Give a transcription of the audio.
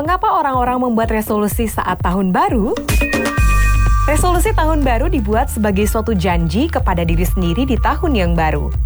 Mengapa orang-orang membuat resolusi saat tahun baru? Resolusi tahun baru dibuat sebagai suatu janji kepada diri sendiri di tahun yang baru.